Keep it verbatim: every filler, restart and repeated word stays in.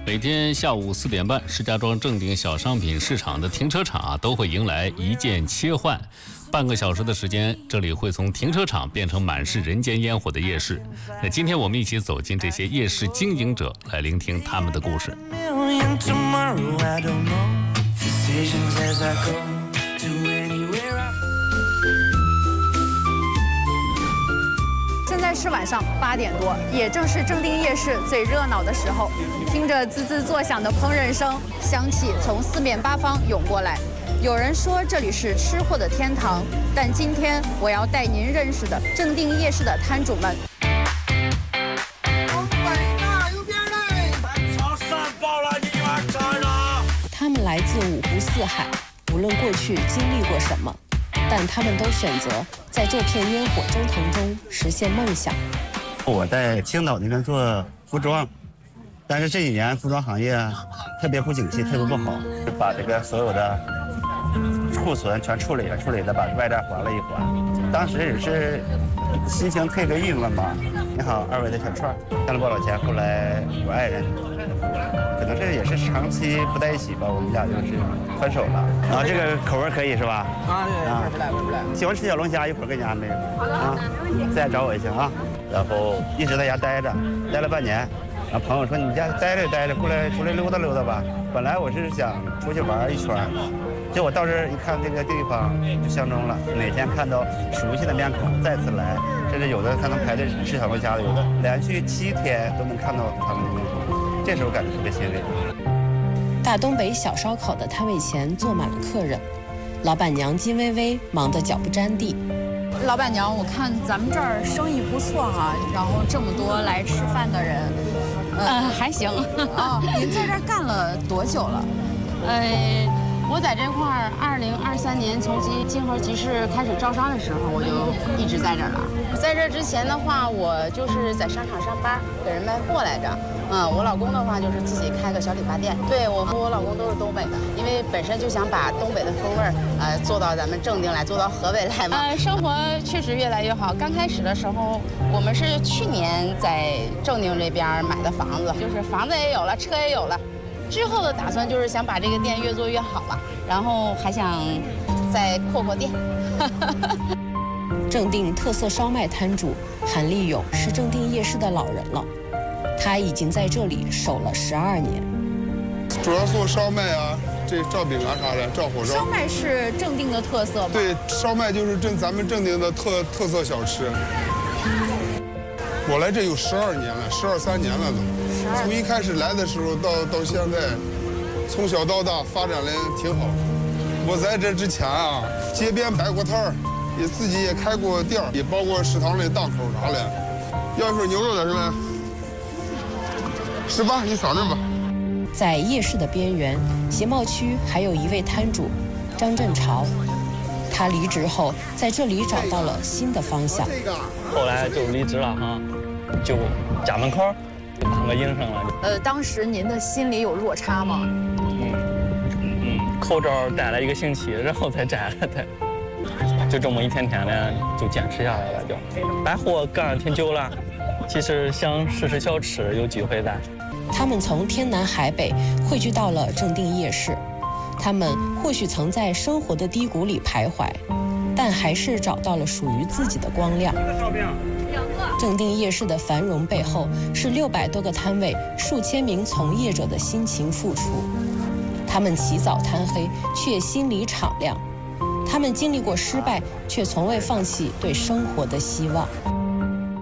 每天下午四点半，石家庄正定小商品市场的停车场啊，都会迎来一键切换。半个小时的时间，这里会从停车场变成满是人间烟火的夜市。那今天我们一起走进这些夜市经营者，来聆听他们的故事。 现在是晚上八点多，也正是正定夜市最热闹的时候。听着滋滋作响的烹饪声，香气从四面八方涌过来。有人说这里是吃货的天堂，但今天我要带您认识的正定夜市的摊主们。 他们来自五湖四海，无论过去经历过什么，但他们都选择在这片烟火蒸腾中实现梦想。 我在青岛那边做服装，但是这几年服装行业特别不景气，特别不好，把这个所有的库存全处理了，处理了，把外债还了一还。当时也是心情特别郁闷嘛。你好，二位的小串，欠了不少钱，后来我爱人可能是也是长期不在一起吧，我们俩就是分手了。然后这个口味可以是吧？ 啊，对，味不赖，味不赖。 喜欢吃小龙虾，一会儿给你安排个。啊，再找我一下啊。然后一直在家待着，待了半年。然后朋友说你家待着待着，过来出来溜达溜达吧。本来我是想出去玩一圈，结果到这儿一看这个地方就相中了。每天看到熟悉的面孔再次来，甚至有的他能排队吃小龙虾的，有的连续七天都能看到他们的面孔，这时候感觉特别欣慰。 大东北小烧烤的摊位前坐满了客人，老板娘金薇薇忙得脚不沾地。 老板娘，我看咱们这儿生意不错哈、啊，然后这么多来吃饭的人， 呃，呃还行。 哦，您在这儿干了多久了？ 呃，我在这块儿，二零二三年从金金河集市开始招商的时候，我就一直在这儿了。在这之前的话，我就是在商场上班，给人卖货来着。嗯，我老公的话就是自己开个小理发店。对，我和我老公都是东北的，因为本身就想把东北的风味儿，呃，做到咱们正定来，做到河北来嘛。呃，生活确实越来越好。刚开始的时候，我们是去年在正定这边买的房子，就是房子也有了，车也有了。之后的打算就是想把这个店越做越好嘛，然后还想再扩扩店。 正定特色烧麦摊主韩立勇是正定夜市的老人了，他已经在这里守了十二年。 主要做烧麦啊，这照饼啊啥的，照火烧。 烧麦是正定的特色吗？ 对，烧麦就是正咱们正定的特特色小吃。我来这有十二年了，十二三年了都。从一开始来的时候到到现在，从小到大发展的挺好。我在这之前啊，街边摆过摊儿，也自己也开过店，也包括食堂的档口啥的。要一份牛肉的是吧？十八，你扫那吧。 在夜市的边缘，鞋帽区还有一位摊主张振朝，他离职后在这里找到了新的方向。 后来就离职了哈，就家门口就当个营生了。 呃，当时您的心里有落差吗？ 嗯嗯，口罩戴了一个星期，然后才摘了戴，就这么一天天的就坚持下来了。就摆货干了挺久了，其实想试试小吃，有机会再。 他们从天南海北汇聚到了正定夜市，他们或许曾在生活的低谷里徘徊，但还是找到了属于自己的光亮。正定夜市的繁荣背后，是六百多个摊位、数千名从业者的辛勤付出。他们起早贪黑，却心里敞亮；他们经历过失败，却从未放弃对生活的希望。